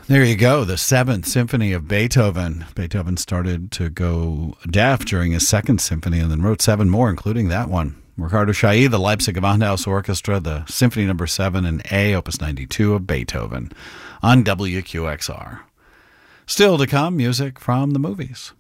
There you go, the Seventh Symphony of Beethoven. Beethoven started to go deaf during his Second Symphony and then wrote 7 more, including that one. Ricardo Chailly, the Leipzig Gewandhaus Orchestra, the Symphony No. 7 in A, Opus 92 of Beethoven on WQXR. Still to come, music from the movies.